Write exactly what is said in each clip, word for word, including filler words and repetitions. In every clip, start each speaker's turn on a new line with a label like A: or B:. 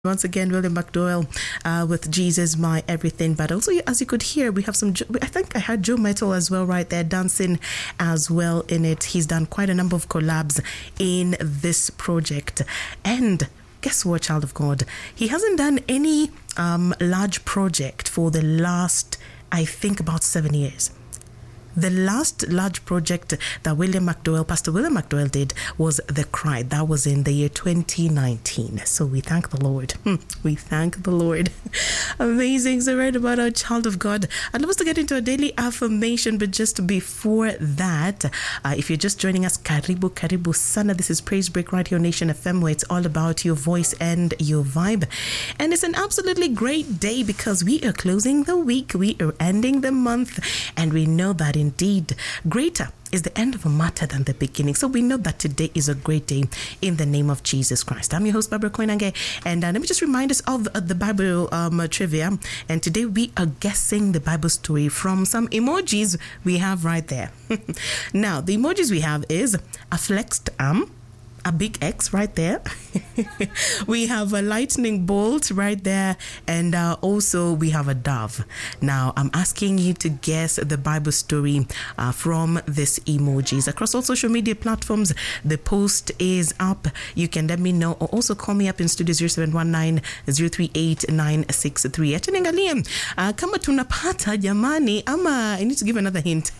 A: Once again, William McDowell uh, with Jesus My Everything. But also, as you could hear, we have some, I think I heard Joe Metal as well right there dancing as well in it. He's done quite a number of collabs in this project. And guess what, child of God? He hasn't done any um, large project for the last, I think, about seven years. The last large project that William McDowell, Pastor William McDowell did was The Cry. That was in the year twenty nineteen. So we thank the Lord. We thank the Lord. Amazing. So right about our child of God, I'd love us to get into a daily affirmation, but just before that, uh, if you're just joining us, Karibu, Karibu Sana. This is Praise Break right here on Nation F M, where it's all about your voice and your vibe. And it's an absolutely great day because we are closing the week, we are ending the month, and we know that indeed, greater is the end of a matter than the beginning. So we know that today is a great day in the name of Jesus Christ. I'm your host, Barbara Koinange, and uh, let me just remind us of uh, the Bible um, uh, trivia. And today we are guessing the Bible story from some emojis we have right there. Now, the emojis we have is a flexed arm, a big X right there. We have a lightning bolt right there, and uh, also we have a dove. Now I'm asking you to guess the Bible story uh, from this emojis across all social media platforms. The post is up. You can let me know, or also call me up in studio zero seven one nine zero three eight nine six three. Acha niangalie uh, kama tunapata jamani, ama I need to give another hint.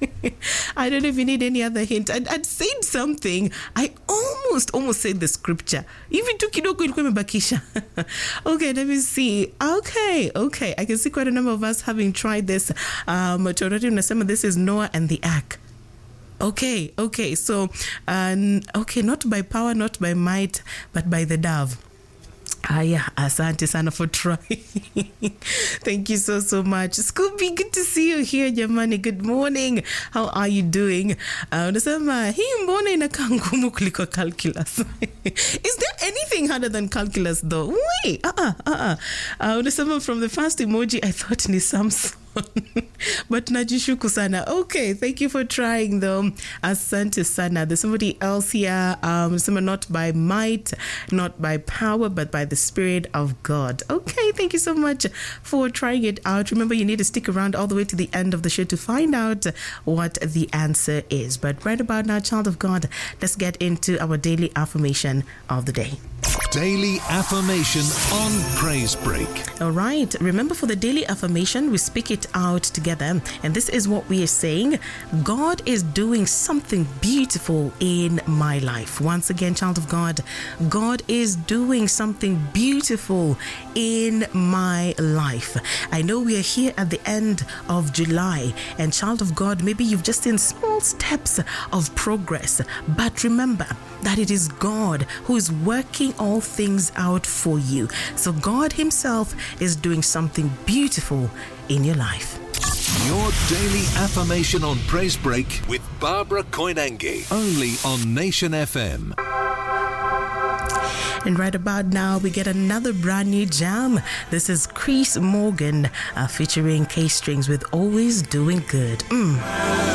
A: I don't know if you need any other hint. I'd, I'd said something. I almost almost said the scripture. Even tu kidogo ilikuwa imebakisha. Okay, let me see. Okay, okay. I can see quite a number of us having tried this. Um, this is Noah and the Ark. Okay, okay. So, um, okay, not by power, not by might, but by the dove. Ah, yeah, asante sana for trying. Thank you so, so much. Scooby, good to see you here, jamani. Good morning. How are you doing? Uh, unasema, hii mbona inakaa ngumu kuliko calculus. Is there anything harder than calculus, though? Wait, uh-uh, uh-uh. Uh, unasema, from the first emoji, I thought ni Samson. But najishuku sana. Okay, thank you for trying though. Asante sana. There's somebody else here. Um, someone not by might, not by power, but by the Spirit of God. Okay, thank you so much for trying it out. Remember, you need to stick around all the way to the end of the show to find out what the answer is. But right about now, child of God, let's get into our daily affirmation of the day.
B: Daily affirmation on Praise Break.
A: All right. Remember, for the daily affirmation, we speak it out together. And this is what we are saying. God is doing something beautiful in my life. Once again, child of God, God is doing something beautiful in my life. I know we are here at the end of July. And child of God, maybe you've just seen small steps of progress. But remember that it is God who is working all things out for you. So God himself is doing something beautiful in your life.
B: Your daily affirmation on Praise Break with Barbara Koinange. Only on Nation F M.
A: And right about now, we get another brand new jam. This is Chris Morgan uh, featuring K-Strings with Always Doing Good. Mm.